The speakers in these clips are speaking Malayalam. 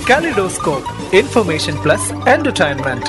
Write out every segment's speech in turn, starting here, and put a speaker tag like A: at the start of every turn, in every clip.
A: Kaleidoscope, Information Plus Entertainment.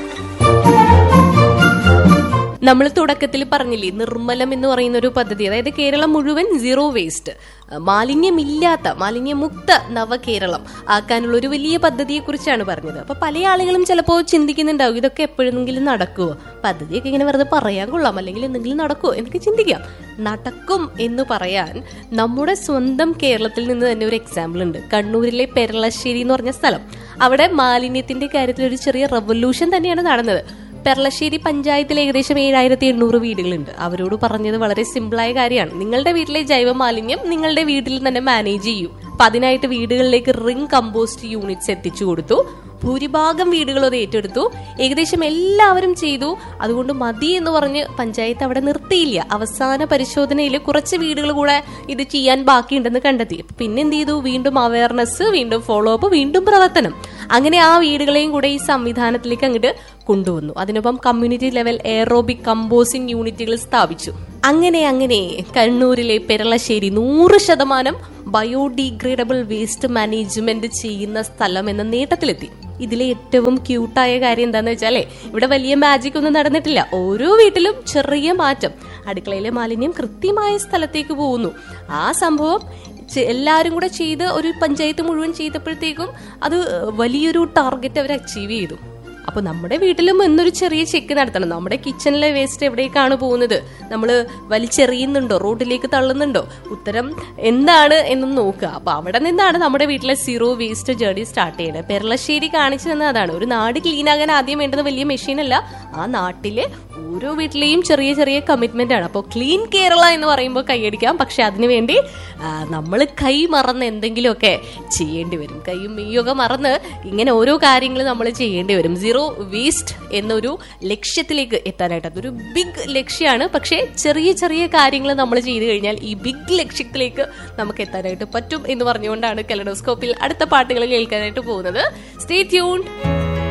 B: നമ്മൾ തുടക്കത്തിൽ പറഞ്ഞില്ലേ, നിർമ്മലം എന്ന് പറയുന്ന ഒരു പദ്ധതി, അതായത് കേരളം മുഴുവൻ സീറോ വേസ്റ്റ്, മാലിന്യമില്ലാത്ത മാലിന്യമുക്ത നവകേരളം ആക്കാനുള്ള ഒരു വലിയ പദ്ധതിയെ കുറിച്ചാണ് പറഞ്ഞത്. അപ്പൊ പല ആളുകളും ചിലപ്പോൾ ചിന്തിക്കുന്നുണ്ടാവും, ഇതൊക്കെ എപ്പോഴെങ്കിലും നടക്കുമോ, പദ്ധതിയൊക്കെ ഇങ്ങനെ വെറുതെ പറയാൻ കൊള്ളാം, അല്ലെങ്കിൽ എന്തെങ്കിലും നടക്കുമോ എന്നൊക്കെ ചിന്തിക്കാം. നടക്കും എന്ന് പറയാൻ നമ്മുടെ സ്വന്തം കേരളത്തിൽ നിന്ന് തന്നെ ഒരു എക്സാമ്പിൾ ഉണ്ട്. കണ്ണൂരിലെ പെരളശ്ശേരി എന്ന് പറഞ്ഞ സ്ഥലം, അവിടെ മാലിന്യത്തിന്റെ കാര്യത്തിൽ ഒരു ചെറിയ റെവല്യൂഷൻ തന്നെയാണ് നടന്നത്. പെരളശ്ശേരി പഞ്ചായത്തിൽ ഏകദേശം 7800 വീടുകളുണ്ട്. അവരോട് പറഞ്ഞത് വളരെ സിമ്പിളായ കാര്യമാണ്, നിങ്ങളുടെ വീട്ടിലെ ജൈവ മാലിന്യം നിങ്ങളുടെ വീട്ടിൽ തന്നെ മാനേജ് ചെയ്യൂ. അപ്പൊ അതിനായിട്ട് വീടുകളിലേക്ക് റിംഗ് കമ്പോസ്റ്റ് യൂണിറ്റ്സ് എത്തിച്ചു കൊടുത്തു. ഭൂരിഭാഗം വീടുകളും അത് ഏറ്റെടുത്തു. ഏകദേശം എല്ലാവരും ചെയ്തു. അതുകൊണ്ട് മതി എന്ന് പറഞ്ഞ് പഞ്ചായത്ത് അവിടെ നിർത്തിയില്ല. അവസാന പരിശോധനയിൽ കുറച്ച് വീടുകൾ കൂടെ ഇത് ചെയ്യാൻ ബാക്കിയുണ്ടെന്ന് കണ്ടെത്തി. പിന്നെ എന്ത് ചെയ്തു, വീണ്ടും അവയർനെസ്, വീണ്ടും ഫോളോ അപ്പ്, വീണ്ടും പ്രവർത്തനം. അങ്ങനെ ആ വീടുകളെയും കൂടെ ഈ സംവിധാനത്തിലേക്ക് അങ്ങോട്ട് കൊണ്ടുവന്നു. അതിനൊപ്പം കമ്മ്യൂണിറ്റി ലെവൽ എയറോബിക് കമ്പോസിംഗ് യൂണിറ്റുകൾ സ്ഥാപിച്ചു. അങ്ങനെ കണ്ണൂരിലെ പെരളശ്ശേരി 100% ബയോഡിഗ്രേഡബിൾ വേസ്റ്റ് മാനേജ്മെന്റ് ചെയ്യുന്ന സ്ഥലം എന്ന നേട്ടത്തിലെത്തി. ഇതിലെ ഏറ്റവും ക്യൂട്ടായ കാര്യം എന്താന്ന് വെച്ചാലേ, ഇവിടെ വലിയ മാജിക് ഒന്നും നടന്നിട്ടില്ല. ഓരോ വീട്ടിലും ചെറിയ മാറ്റം. അടുക്കളയിലെ മാലിന്യം കൃത്യമായ സ്ഥലത്തേക്ക് പോകുന്നു. ആ സംഭവം എല്ലാവരും കൂടെ ചെയ്ത് ഒരു പഞ്ചായത്ത് മുഴുവൻ ചെയ്തപ്പോഴത്തേക്കും അത് വലിയൊരു ടാർഗറ്റ് അവർ അച്ചീവ് ചെയ്തു. അപ്പൊ നമ്മുടെ വീട്ടിലും എന്നൊരു ചെറിയ ചെക്ക് നടത്തണം. നമ്മുടെ കിച്ചണിലെ വേസ്റ്റ് എവിടേക്കാണ് പോകുന്നത്, നമ്മൾ വലിച്ചെറിയുന്നുണ്ടോ, റോഡിലേക്ക് തള്ളുന്നുണ്ടോ, ഉത്തരം എന്താണ് എന്നും നോക്കുക. അപ്പൊ അവിടെ നിന്നാണ് നമ്മുടെ വീട്ടിലെ സീറോ വേസ്റ്റ് ജേർണി സ്റ്റാർട്ട് ചെയ്യുന്നത്. പെരളശ്ശേരി കാണിച്ചു തന്ന അതാണ്. ഒരു നാട് ക്ലീൻ ആകാൻ ആദ്യം വേണ്ടത് വലിയ മെഷീനല്ല, ആ നാട്ടിലെ ഓരോ വീട്ടിലെയും ചെറിയ ചെറിയ കമ്മിറ്റ്മെന്റ് ആണ്. അപ്പോൾ ക്ലീൻ കേരള എന്ന് പറയുമ്പോൾ കൈയടിക്കാം, പക്ഷെ അതിനുവേണ്ടി നമ്മൾ കൈ മറന്ന് എന്തെങ്കിലുമൊക്കെ ചെയ്യേണ്ടി വരും. കൈയും മെയ്യൊക്കെ മറന്ന് ഇങ്ങനെ ഓരോ കാര്യങ്ങൾ നമ്മൾ ചെയ്യേണ്ടി വരും. സീറോ വേസ്റ്റ് എന്നൊരു ലക്ഷ്യത്തിലേക്ക് എത്താനായിട്ട് അതൊരു ബിഗ് ലക്ഷ്യമാണ്. പക്ഷേ ചെറിയ ചെറിയ കാര്യങ്ങൾ നമ്മൾ ചെയ്തു കഴിഞ്ഞാൽ ഈ ബിഗ് ലക്ഷ്യത്തിലേക്ക് നമുക്ക് എത്താനായിട്ട് പറ്റും എന്ന് പറഞ്ഞുകൊണ്ടാണ് കലെഡോസ്കോപ്പിൽ അടുത്ത പാട്ടുകൾ കേൾക്കാനായിട്ട് പോകുന്നത്. Stay tuned.